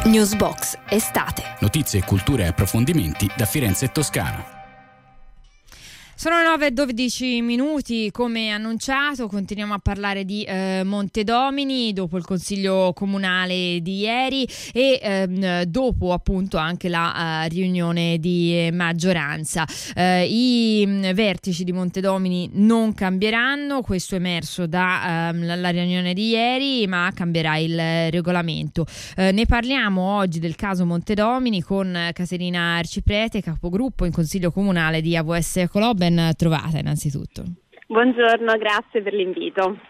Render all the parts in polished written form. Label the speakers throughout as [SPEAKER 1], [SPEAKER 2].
[SPEAKER 1] Newsbox estate.
[SPEAKER 2] Notizie, cultura e approfondimenti da Firenze e Toscana.
[SPEAKER 3] Sono 9:12, come annunciato continuiamo a parlare di Montedomini dopo il Consiglio Comunale di ieri e dopo appunto anche la riunione di maggioranza. I vertici di Montedomini non cambieranno, questo è emerso dalla riunione di ieri, ma cambierà il regolamento. Ne parliamo oggi del caso Montedomini con Caterina Arciprete, capogruppo in Consiglio Comunale di AVS Ecolò. Ben trovata innanzitutto.
[SPEAKER 4] Buongiorno, grazie per l'invito.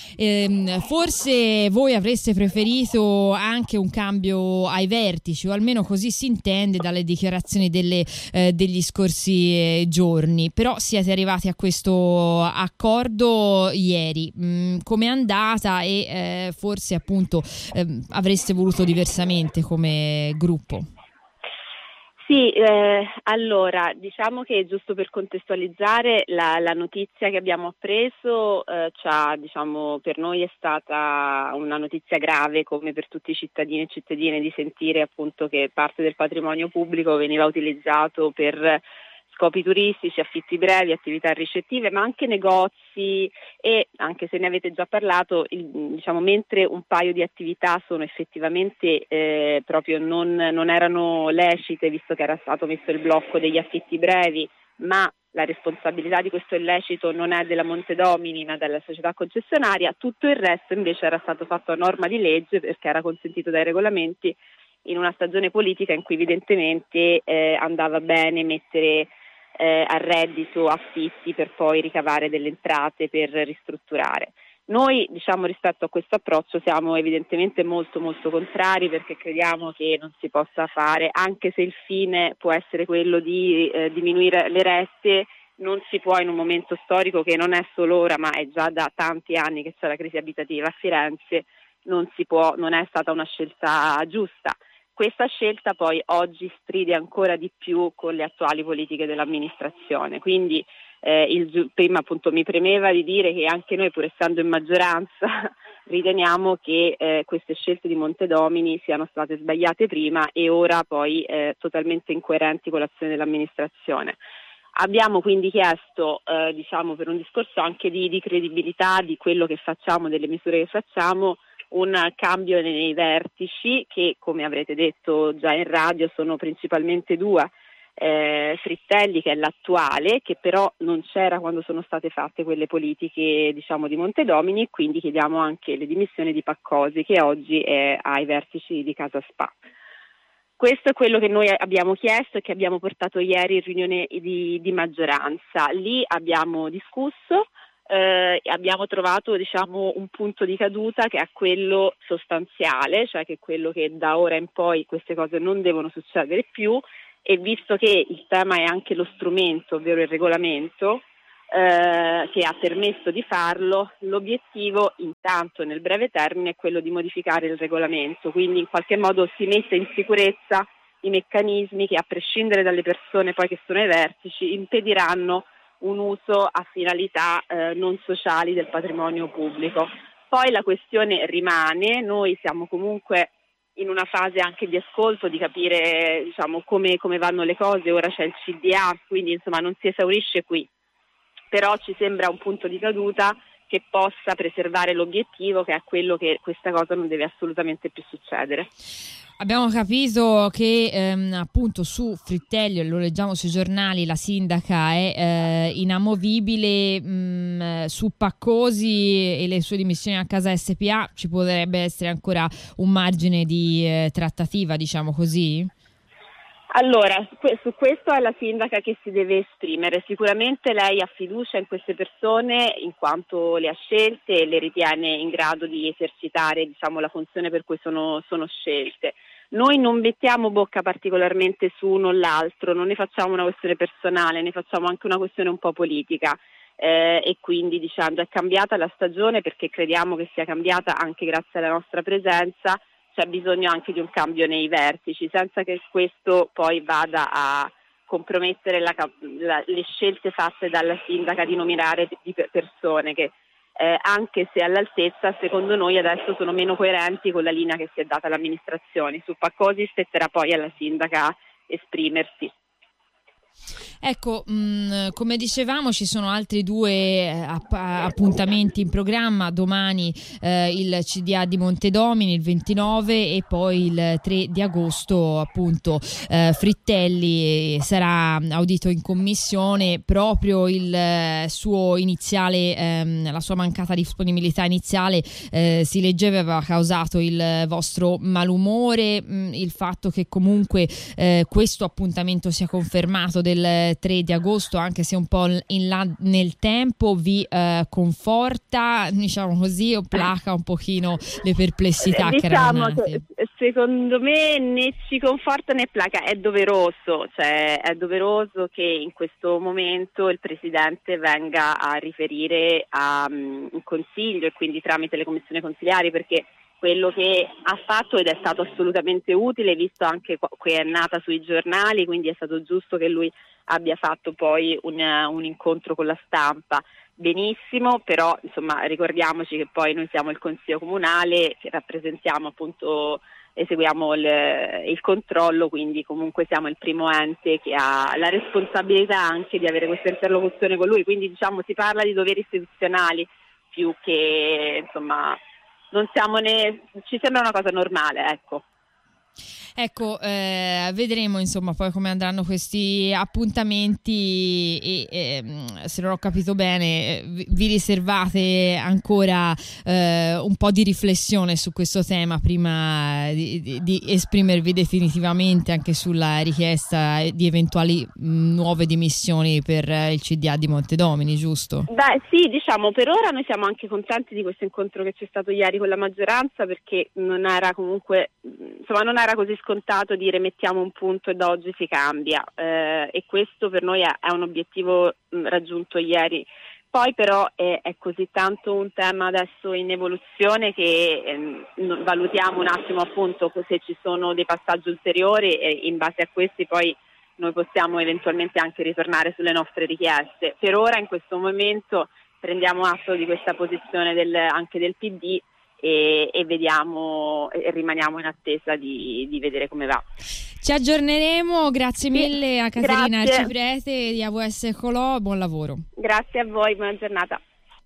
[SPEAKER 3] Forse voi avreste preferito anche un cambio ai vertici, o almeno così si intende dalle dichiarazioni degli scorsi giorni, però siete arrivati a questo accordo ieri. Com'è andata e forse appunto avreste voluto diversamente come gruppo?
[SPEAKER 4] Sì, allora diciamo che giusto per contestualizzare la notizia che abbiamo appreso per noi è stata una notizia grave, come per tutti i cittadini e cittadine, di sentire appunto che parte del patrimonio pubblico veniva utilizzato per scopi turistici, affitti brevi, attività ricettive, ma anche negozi e, anche se ne avete già parlato, mentre un paio di attività sono effettivamente proprio non erano lecite, visto che era stato messo il blocco degli affitti brevi, ma la responsabilità di questo illecito non è della Montedomini ma della società concessionaria, tutto il resto invece era stato fatto a norma di legge perché era consentito dai regolamenti in una stagione politica in cui evidentemente andava bene mettere a reddito affitti per poi ricavare delle entrate per ristrutturare. Noi rispetto a questo approccio siamo evidentemente molto molto contrari, perché crediamo che non si possa fare, anche se il fine può essere quello di diminuire le rette, non si può in un momento storico che non è solo ora ma è già da tanti anni che c'è la crisi abitativa a Firenze, non è stata una scelta giusta. Questa scelta poi oggi stride ancora di più con le attuali politiche dell'amministrazione, quindi prima appunto mi premeva di dire che anche noi, pur essendo in maggioranza, riteniamo che queste scelte di Montedomini siano state sbagliate prima e ora poi totalmente incoerenti con l'azione dell'amministrazione. Abbiamo quindi chiesto, per un discorso anche di credibilità di quello che facciamo, delle misure che facciamo, un cambio nei vertici che, come avrete detto già in radio, sono principalmente due. Frittelli, che è l'attuale, che però non c'era quando sono state fatte quelle politiche di Montedomini, quindi chiediamo anche le dimissioni di Paccosi, che oggi è ai vertici di Casa Spa. Questo è quello che noi abbiamo chiesto e che abbiamo portato ieri in riunione di maggioranza. Lì abbiamo discusso, abbiamo trovato un punto di caduta che è quello sostanziale, cioè che è quello che da ora in poi queste cose non devono succedere più, e visto che il tema è anche lo strumento, ovvero il regolamento, che ha permesso di farlo, l'obiettivo intanto nel breve termine è quello di modificare il regolamento, quindi in qualche modo si mette in sicurezza i meccanismi che, a prescindere dalle persone poi che sono ai vertici, impediranno un uso a finalità non sociali del patrimonio pubblico. Poi la questione rimane, noi siamo comunque in una fase anche di ascolto, di capire come vanno le cose. Ora c'è il CDA, quindi non si esaurisce qui, però ci sembra un punto di caduta che possa preservare l'obiettivo, che è quello che questa cosa non deve assolutamente più succedere.
[SPEAKER 3] Abbiamo capito che appunto su Frittelli, lo leggiamo sui giornali, la sindaca è inamovibile. Su Paccosi e le sue dimissioni a Casa SPA ci potrebbe essere ancora un margine di trattativa, diciamo così?
[SPEAKER 4] Allora, su questo è la sindaca che si deve esprimere. Sicuramente lei ha fiducia in queste persone in quanto le ha scelte e le ritiene in grado di esercitare la funzione per cui sono scelte. Noi non mettiamo bocca particolarmente su uno o l'altro, non ne facciamo una questione personale, ne facciamo anche una questione un po' politica. E quindi è cambiata la stagione perché crediamo che sia cambiata anche grazie alla nostra presenza. C'è bisogno anche di un cambio nei vertici, senza che questo poi vada a compromettere le scelte fatte dalla sindaca di nominare di persone che anche se all'altezza, secondo noi adesso sono meno coerenti con la linea che si è data all'amministrazione. Su Paccosi spetterà poi alla sindaca esprimersi.
[SPEAKER 3] Ecco, come dicevamo ci sono altri due appuntamenti in programma: domani il CDA di Montedomini il 29 e poi il 3 di agosto appunto Frittelli sarà audito in commissione. Proprio il suo iniziale, la sua mancata disponibilità iniziale si leggeva aveva causato il vostro malumore. Il fatto che comunque questo appuntamento sia confermato del 3 di agosto, anche se un po' in là nel tempo, vi conforta, diciamo così, o placa un pochino le perplessità che erano nate?
[SPEAKER 4] Secondo me né ci conforta né placa, è doveroso che in questo momento il Presidente venga a riferire in Consiglio e quindi tramite le commissioni consiliari, perché quello che ha fatto ed è stato assolutamente utile, visto anche che è nata sui giornali, quindi è stato giusto che lui abbia fatto poi un incontro con la stampa. Benissimo, però insomma ricordiamoci che poi noi siamo il Consiglio Comunale, che rappresentiamo appunto, eseguiamo il controllo, quindi comunque siamo il primo ente che ha la responsabilità anche di avere questa interlocuzione con lui, quindi diciamo si parla di doveri istituzionali più che insomma non siamo ci sembra una cosa normale, ecco.
[SPEAKER 3] Ecco, vedremo insomma poi come andranno questi appuntamenti e se non ho capito bene vi riservate ancora un po' di riflessione su questo tema prima di esprimervi definitivamente anche sulla richiesta di eventuali nuove dimissioni per il CDA di Montedomini, giusto?
[SPEAKER 4] Beh sì, diciamo per ora noi siamo anche contenti di questo incontro che c'è stato ieri con la maggioranza, perché non era comunque non era così scontato dire mettiamo un punto e da oggi si cambia, e questo per noi è un obiettivo raggiunto ieri. Poi però è così tanto un tema adesso in evoluzione che valutiamo un attimo appunto se ci sono dei passaggi ulteriori e in base a questi poi noi possiamo eventualmente anche ritornare sulle nostre richieste. Per ora in questo momento prendiamo atto di questa posizione anche del PD e vediamo e rimaniamo in attesa di vedere come va.
[SPEAKER 3] Ci aggiorneremo, grazie mille a Caterina
[SPEAKER 4] Grazie.
[SPEAKER 3] Arciprete di AVS Colò, buon lavoro.
[SPEAKER 4] Grazie a voi, buona giornata.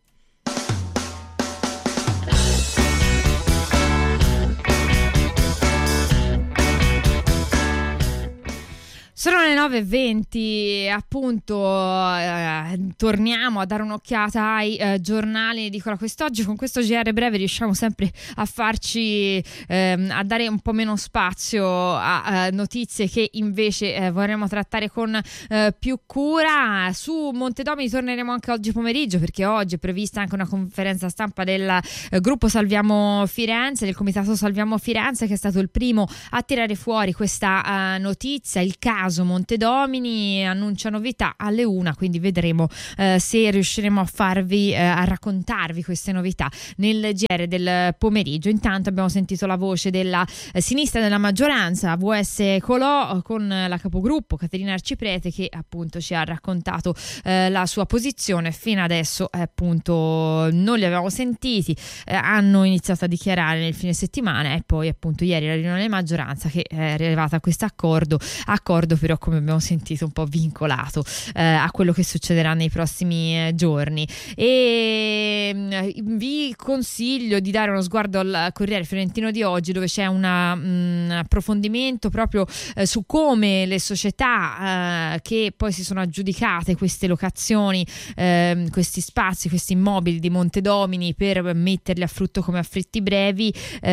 [SPEAKER 3] Sono le 9:20, appunto torniamo a dare un'occhiata ai giornali di quest'oggi. Con questo GR breve riusciamo sempre a farci a dare un po' meno spazio a notizie che invece vorremmo trattare con più cura. Su Montedomini torneremo anche oggi pomeriggio, perché oggi è prevista anche una conferenza stampa del gruppo Salviamo Firenze, del comitato Salviamo Firenze, che è stato il primo a tirare fuori questa notizia, il caso Montedomini. Annuncia novità alle 1, quindi vedremo se riusciremo a raccontarvi queste novità nel GR del pomeriggio. Intanto abbiamo sentito la voce della sinistra della maggioranza, AVS Colò, con la capogruppo Caterina Arciprete, che appunto ci ha raccontato la sua posizione. Fino adesso appunto non li avevamo sentiti, hanno iniziato a dichiarare nel fine settimana e poi appunto ieri la riunione di maggioranza che è arrivata a questo accordo però, come abbiamo sentito, un po' vincolato a quello che succederà nei prossimi giorni. E vi consiglio di dare uno sguardo al Corriere Fiorentino di oggi, dove c'è un approfondimento proprio su come le società che poi si sono aggiudicate queste locazioni, questi spazi, questi immobili di Montedomini per metterli a frutto come affitti brevi,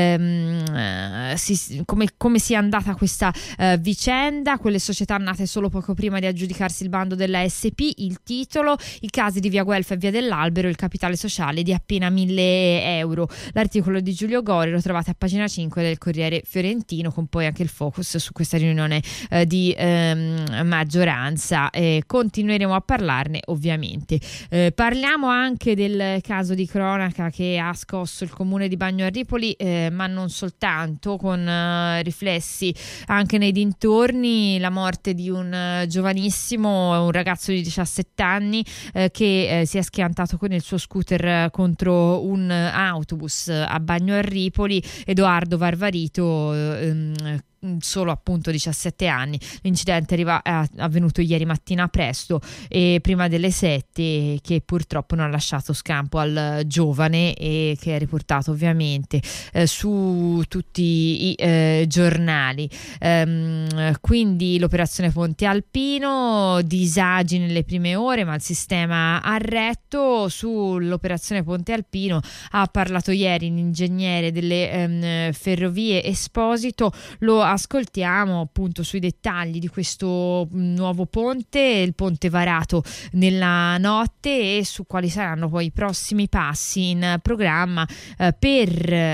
[SPEAKER 3] come sia andata questa vicenda. Quelle società nate solo poco prima di aggiudicarsi il bando della SP, il titolo, i casi di Via Guelfa e Via dell'Albero, il capitale sociale di appena 1.000 euro. L'articolo di Giulio Gori lo trovate a pagina 5 del Corriere Fiorentino, con poi anche il focus su questa riunione di maggioranza. Continueremo a parlarne ovviamente. Parliamo anche del caso di cronaca che ha scosso il comune di Bagno a Ripoli, ma non soltanto, con riflessi anche nei dintorni. La morte morte di un giovanissimo, un ragazzo di 17 anni che si è schiantato con il suo scooter contro un autobus a Bagno a Ripoli. Edoardo Varvarito, solo appunto 17 anni. L'incidente è avvenuto ieri mattina presto e prima delle 7, che purtroppo non ha lasciato scampo al giovane e che è riportato ovviamente su tutti i giornali. Quindi l'operazione Ponte Alpino, disagi nelle prime ore, ma il sistema ha retto. Sull'operazione Ponte Alpino ha parlato ieri l'ingegnere delle ferrovie Esposito. Lo ascoltiamo appunto sui dettagli di questo nuovo ponte, il ponte varato nella notte, e su quali saranno poi i prossimi passi in programma per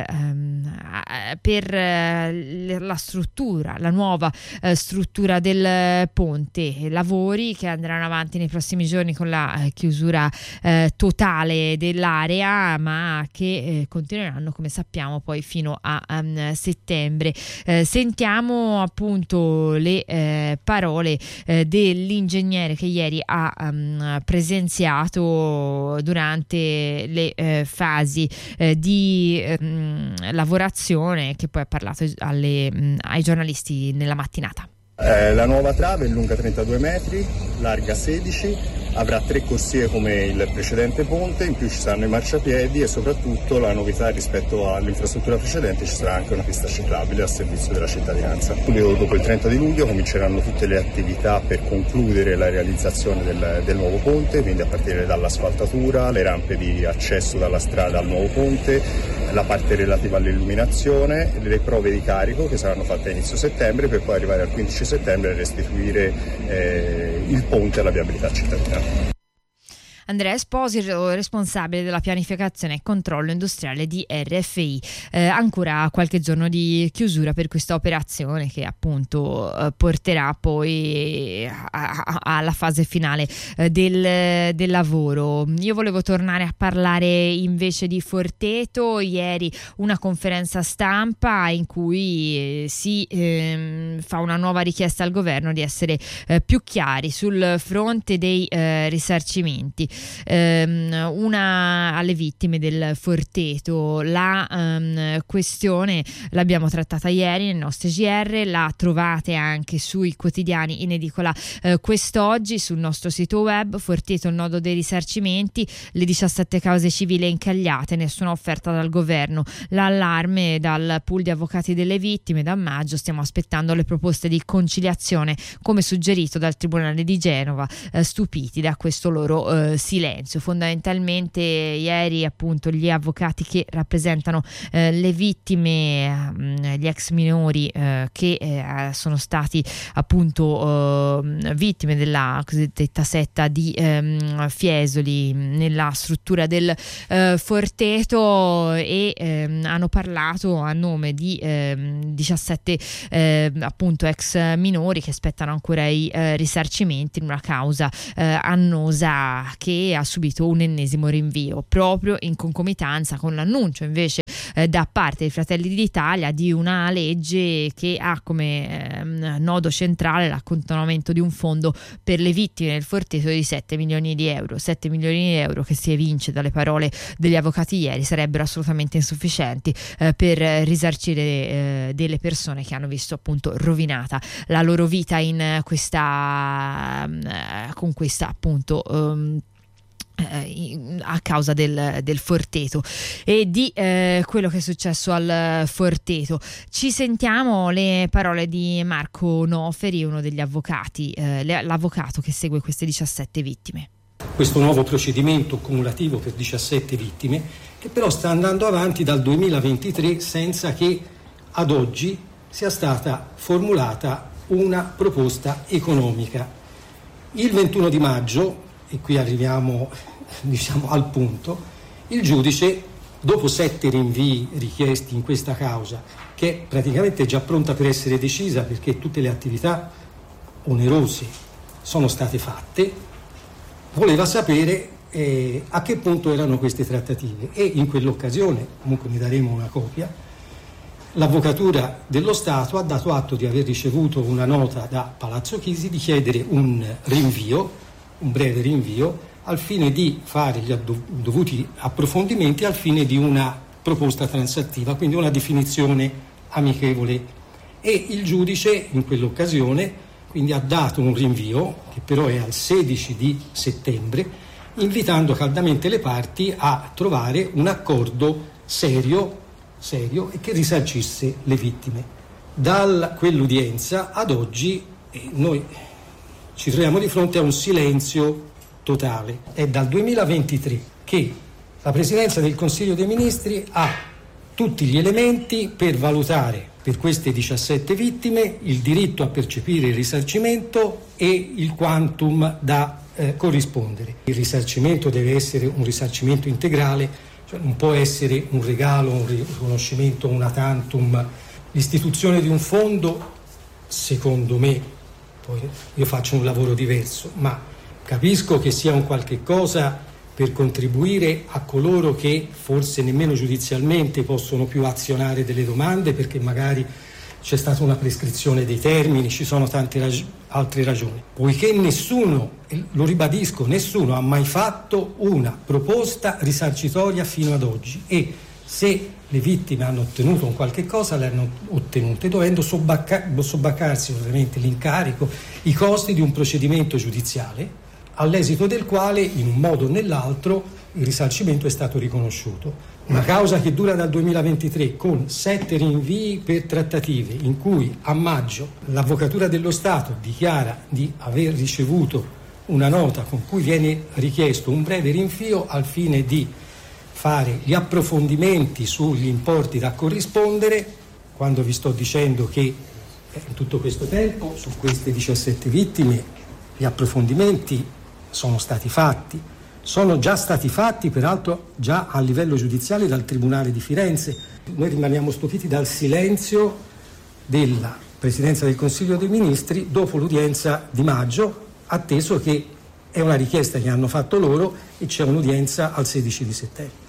[SPEAKER 3] la struttura, la nuova struttura del ponte. Lavori che andranno avanti nei prossimi giorni con la chiusura totale dell'area, ma che continueranno, come sappiamo, poi fino a settembre. Sentiamo appunto le parole dell'ingegnere che ieri ha presenziato durante le fasi di lavorazione, che poi ha parlato ai giornalisti nella mattinata.
[SPEAKER 5] La nuova trave è lunga 32 metri, larga 16, avrà 3 corsie come il precedente ponte, in più ci saranno i marciapiedi e soprattutto la novità rispetto all'infrastruttura precedente: ci sarà anche una pista ciclabile a servizio della cittadinanza. Dopo il 30 di luglio cominceranno tutte le attività per concludere la realizzazione del nuovo ponte, quindi a partire dall'asfaltatura, le rampe di accesso dalla strada al nuovo ponte, la parte relativa all'illuminazione, le prove di carico che saranno fatte a inizio settembre, per poi arrivare al 15 settembre a restituire il ponte alla viabilità cittadina.
[SPEAKER 3] Andrea Esposito, responsabile della pianificazione e controllo industriale di RFI. Ancora qualche giorno di chiusura per questa operazione, che appunto porterà poi alla fase finale del lavoro. Io volevo tornare a parlare invece di Forteto. Ieri una conferenza stampa in cui si fa una nuova richiesta al governo di essere più chiari sul fronte dei risarcimenti. Una alle vittime del Forteto. La questione l'abbiamo trattata ieri nel nostro GR, la trovate anche sui quotidiani in edicola quest'oggi, sul nostro sito web. Forteto, il nodo dei risarcimenti, le 17 cause civili incagliate, nessuna offerta dal governo, l'allarme dal pool di avvocati delle vittime. Da maggio stiamo aspettando le proposte di conciliazione, come suggerito dal Tribunale di Genova, stupiti da questo loro silenzio. Fondamentalmente ieri appunto gli avvocati che rappresentano le vittime, gli ex minori che sono stati appunto vittime della cosiddetta setta di Fiesoli nella struttura del Forteto, e hanno parlato a nome di 17 appunto ex minori che aspettano ancora i risarcimenti in una causa annosa che ha subito un ennesimo rinvio, proprio in concomitanza con l'annuncio invece da parte dei Fratelli d'Italia di una legge che ha come nodo centrale l'accantonamento di un fondo per le vittime del Forteto di 7 milioni di euro. 7 milioni di euro che, si evince dalle parole degli avvocati ieri, sarebbero assolutamente insufficienti per risarcire delle persone che hanno visto appunto rovinata la loro vita in questa con questa appunto a causa del Forteto e di quello che è successo al Forteto. Ci sentiamo le parole di Marco Noferi, uno degli avvocati, l'avvocato che segue queste 17 vittime.
[SPEAKER 6] Questo nuovo procedimento cumulativo per 17 vittime, che però sta andando avanti dal 2023 senza che ad oggi sia stata formulata una proposta economica. Il 21 di maggio, e qui arriviamo al punto, il giudice, dopo 7 rinvii richiesti in questa causa, che è praticamente già pronta per essere decisa perché tutte le attività onerose sono state fatte, voleva sapere a che punto erano queste trattative, e in quell'occasione, comunque ne daremo una copia, l'Avvocatura dello Stato ha dato atto di aver ricevuto una nota da Palazzo Chigi di chiedere un breve rinvio, al fine di fare gli dovuti approfondimenti, al fine di una proposta transattiva, quindi una definizione amichevole. E il giudice in quell'occasione quindi ha dato un rinvio, che però è al 16 di settembre, invitando caldamente le parti a trovare un accordo serio e che risarcisse le vittime. Da quell'udienza ad oggi noi ci troviamo di fronte a un silenzio totale. È dal 2023 che la Presidenza del Consiglio dei Ministri ha tutti gli elementi per valutare per queste 17 vittime il diritto a percepire il risarcimento e il quantum da corrispondere. Il risarcimento deve essere un risarcimento integrale, cioè non può essere un regalo, un riconoscimento una tantum. L'istituzione di un fondo, secondo me, poi io faccio un lavoro diverso, ma capisco che sia un qualche cosa per contribuire a coloro che forse nemmeno giudizialmente possono più azionare delle domande, perché magari c'è stata una prescrizione dei termini, ci sono tante altre ragioni. Poiché nessuno, lo ribadisco, nessuno ha mai fatto una proposta risarcitoria fino ad oggi, e se le vittime hanno ottenuto un qualche cosa, le hanno ottenute dovendo sobbaccarsi ovviamente l'incarico, i costi di un procedimento giudiziale, all'esito del quale in un modo o nell'altro il risarcimento è stato riconosciuto. Una causa che dura dal 2023 con 7 rinvii per trattative, in cui a maggio l'Avvocatura dello Stato dichiara di aver ricevuto una nota con cui viene richiesto un breve rinvio al fine di fare gli approfondimenti sugli importi da corrispondere, quando vi sto dicendo che in tutto questo tempo su queste 17 vittime gli approfondimenti sono stati fatti. Sono già stati fatti, peraltro, già a livello giudiziale dal Tribunale di Firenze. Noi rimaniamo stupiti dal silenzio della Presidenza del Consiglio dei Ministri dopo l'udienza di maggio, atteso che è una richiesta che hanno fatto loro e c'è un'udienza al 16 di settembre.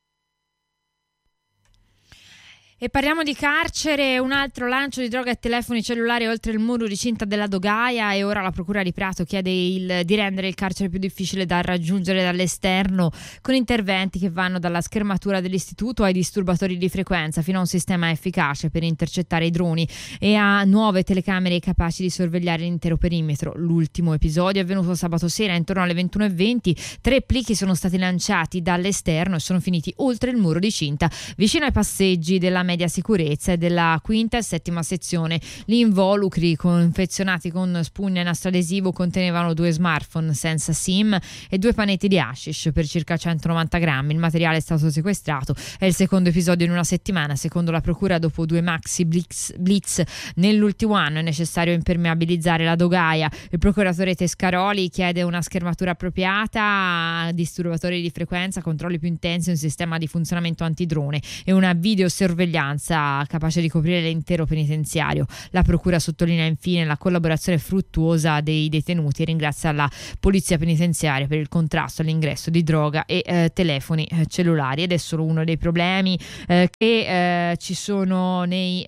[SPEAKER 3] E parliamo di carcere, un altro lancio di droga e telefoni cellulari oltre il muro di cinta della Dogaia, e ora la Procura di Prato chiede di rendere il carcere più difficile da raggiungere dall'esterno, con interventi che vanno dalla schermatura dell'istituto ai disturbatori di frequenza fino a un sistema efficace per intercettare i droni e a nuove telecamere capaci di sorvegliare l'intero perimetro. L'ultimo episodio è avvenuto sabato sera intorno alle 21:20. 3 plichi sono stati lanciati dall'esterno e sono finiti oltre il muro di cinta, vicino ai passeggi della media sicurezza e della quinta e settima sezione. Gli involucri confezionati con spugna e nastro adesivo contenevano 2 smartphone senza SIM e 2 panetti di hashish per circa 190 grammi. Il materiale è stato sequestrato. È il secondo episodio in una settimana. Secondo la Procura, dopo 2 maxi blitz nell'ultimo anno è necessario impermeabilizzare la Dogaia. Il procuratore Tescaroli chiede una schermatura appropriata, disturbatori di frequenza, controlli più intensi, un sistema di funzionamento antidrone e una videosorveglianza capace di coprire l'intero penitenziario. La Procura sottolinea infine la collaborazione fruttuosa dei detenuti e ringrazia la Polizia Penitenziaria per il contrasto all'ingresso di droga e telefoni cellulari. Ed è solo uno dei problemi che ci sono nei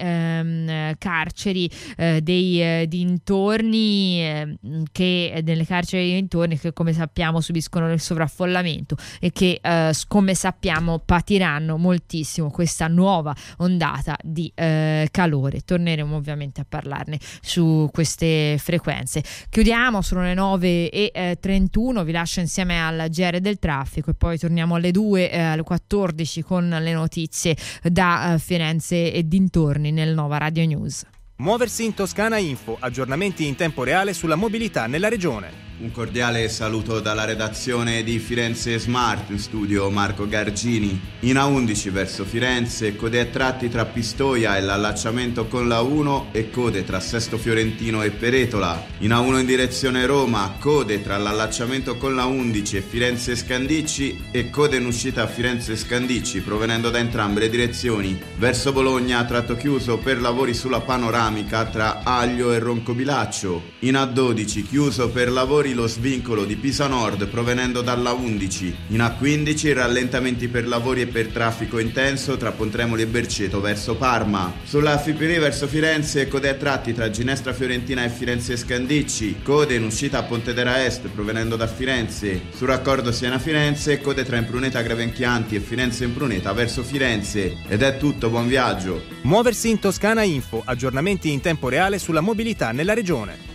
[SPEAKER 3] carceri dei dintorni, che nelle carceri dei dintorni, che come sappiamo subiscono il sovraffollamento e che come sappiamo patiranno moltissimo questa nuova ondata di calore. Torneremo ovviamente a parlarne su queste frequenze. Chiudiamo, sono le 9:31, vi lascio insieme al GR del traffico e poi torniamo alle 2, alle 14 con le notizie da Firenze e dintorni nel Nova Radio News.
[SPEAKER 7] Muoversi in Toscana Info, aggiornamenti in tempo reale sulla mobilità nella regione.
[SPEAKER 8] Un cordiale saluto dalla redazione di Firenze Smart, in studio Marco Gargini. In A11 verso Firenze, code a tratti tra Pistoia e l'allacciamento con la 1 e code tra Sesto Fiorentino e Peretola. In A1 in direzione Roma, code tra l'allacciamento con la 11 e Firenze Scandicci e code in uscita a Firenze Scandicci provenendo da entrambe le direzioni. Verso Bologna, tratto chiuso per lavori sulla panoramica tra Aglio e Roncobilaccio. In A12 chiuso per lavori poi lo svincolo di Pisa Nord provenendo dalla 11. In A15 rallentamenti per lavori e per traffico intenso tra Pontremoli e Berceto verso Parma. Sulla Fipiri verso Firenze code a tratti tra Ginestra Fiorentina e Firenze Scandicci, code in uscita a Pontedera Est provenendo da Firenze. Sul raccordo Siena-Firenze code tra Impruneta Gravenchianti e Firenze Impruneta verso Firenze. Ed è tutto, buon viaggio.
[SPEAKER 7] Muoversi in Toscana Info, aggiornamenti in tempo reale sulla mobilità nella regione.